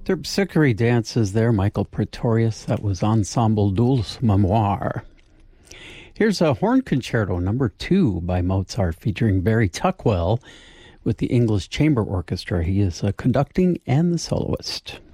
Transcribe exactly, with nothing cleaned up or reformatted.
Terpsichore dances there, Michael Pretorius. That was Ensemble Dulce Memoir. Here's a horn concerto number two by Mozart featuring Barry Tuckwell with the English Chamber Orchestra. He is uh, conducting and the soloist.